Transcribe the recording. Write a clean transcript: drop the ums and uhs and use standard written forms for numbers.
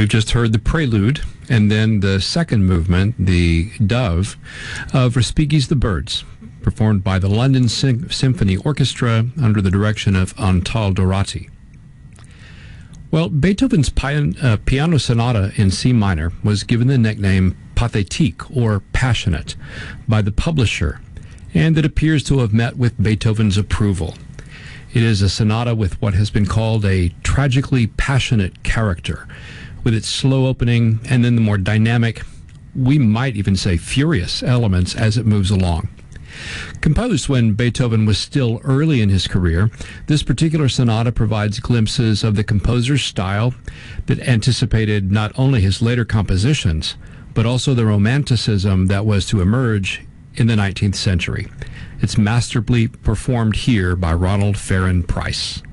We've just heard the prelude and then the second movement, the Dove, of Respighi's The Birds, performed by the London Symphony Orchestra under the direction of Antal Dorati. Well, Beethoven's piano sonata in C minor was given the nickname Pathétique, or passionate, by the publisher, and it appears to have met with Beethoven's approval. It is a sonata with what has been called a tragically passionate character, with its slow opening and then the more dynamic, we might even say furious elements as it moves along. Composed when Beethoven was still early in his career, this particular sonata provides glimpses of the composer's style that anticipated not only his later compositions, but also the romanticism that was to emerge in the 19th century. It's masterfully performed here by Ronald Farren Price.